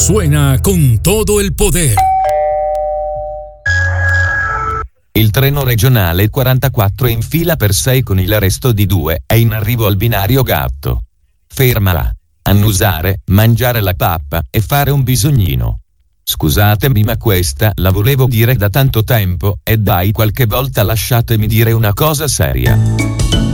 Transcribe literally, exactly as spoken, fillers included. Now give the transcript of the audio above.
suena con todo el poder. Il treno regionale quarantaquattro è in fila per sei con il resto di due, è in arrivo al binario gatto. Fermala. Annusare, mangiare la pappa e fare un bisognino. Scusatemi, ma questa la volevo dire da tanto tempo, e dai, qualche volta lasciatemi dire una cosa seria.